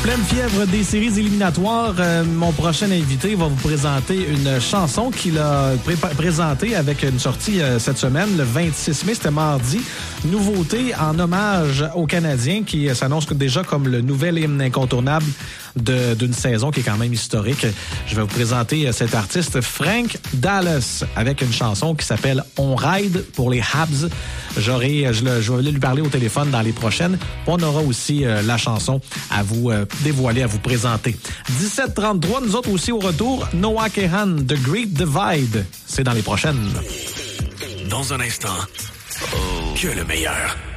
pleine fièvre des séries éliminatoires, mon prochain invité va vous présenter une chanson qu'il a présentée avec une sortie cette semaine, le 26 mai, c'était mardi. Nouveauté en hommage aux Canadiens qui s'annonce déjà comme le nouvel hymne incontournable d'une saison qui est quand même historique. Je vais vous présenter cet artiste, Frank Dallas, avec une chanson qui s'appelle « On ride pour les Habs ». Je vais lui parler au téléphone dans les prochaines. On aura aussi la chanson à vous dévoiler, à vous présenter. 17h33, nous autres aussi au retour, Noah Kahan, The Great Divide. C'est dans les prochaines. Dans un instant, que le meilleur.